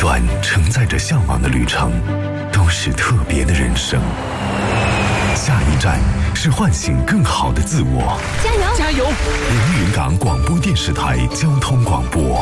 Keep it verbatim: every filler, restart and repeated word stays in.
段承载着向往的旅程，都是特别的人生。下一站是唤醒更好的自我。 加油！ 加油！ 连云港广播电视台交通广播。